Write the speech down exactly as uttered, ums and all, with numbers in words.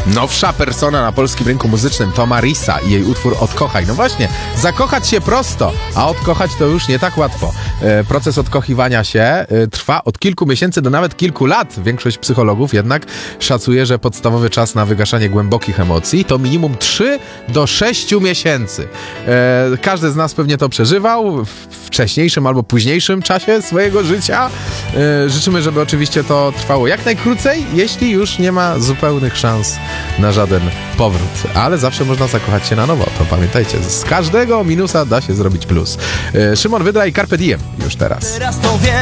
Nowsza persona na polskim rynku muzycznym to Marisa i jej utwór Odkochaj. No właśnie, zakochać się prosto, a odkochać to już nie tak łatwo. E, proces odkochiwania się e, trwa od kilku miesięcy do nawet kilku lat. Większość psychologów jednak szacuje, że podstawowy czas na wygaszanie głębokich emocji to minimum trzy do sześciu miesięcy. E, każdy z nas pewnie to przeżywał w wcześniejszym albo późniejszym czasie swojego życia. E, życzymy, żeby oczywiście to trwało jak najkrócej, jeśli już nie ma zupełnych szans na żaden powrót. Ale zawsze można zakochać się na nowo. To pamiętajcie, z każdego minusa da się zrobić plus. E, Szymon Wydra i Carpe Diem już teraz.